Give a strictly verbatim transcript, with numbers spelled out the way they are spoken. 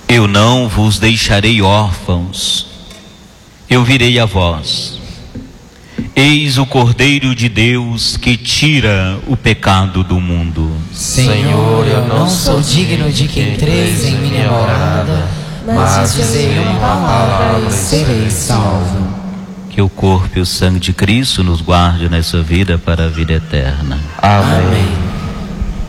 Eu não vos deixarei órfãos, eu virei a vós. Eis o Cordeiro de Deus que tira o pecado do mundo. Senhor, eu não sou digno de que entreis em minha morada, mas dizei uma palavra e serei salvo. Que o corpo e o sangue de Cristo nos guarde nessa vida para a vida eterna. Amém.